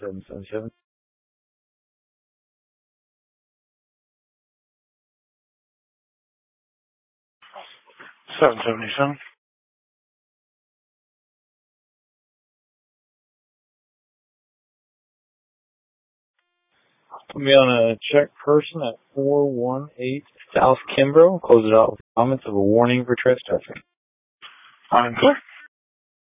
777. 777. Put me on a check person at 418 South Kimbrough. Close it out with comments of a warning for trespassing. I'm clear.